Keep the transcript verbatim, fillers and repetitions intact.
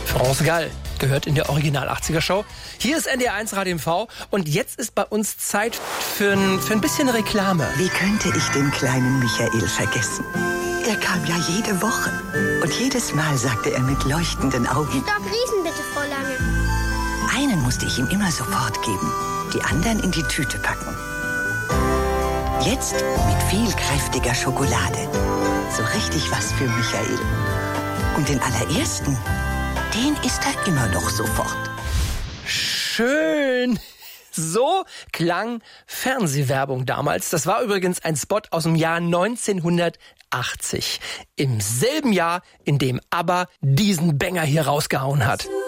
France Gall gehört in der Original achtziger Show. Hier ist N D R eins Radio M V und jetzt ist bei uns Zeit für ein, für ein bisschen Reklame. Wie könnte ich den kleinen Michael vergessen? Er kam ja jede Woche und jedes Mal sagte er mit leuchtenden Augen: Stopp, Riesen bitte, Frau Lange. Einen musste ich ihm immer sofort geben, die anderen in die Tüte packen. Jetzt mit viel kräftiger Schokolade. So richtig was für Michael. Und den allerersten, den isst er immer noch sofort. Schön. So klang Fernsehwerbung damals. Das war übrigens ein Spot aus dem Jahr neunzehnhundertachtzig. Im selben Jahr, in dem ABBA diesen Banger hier rausgehauen hat.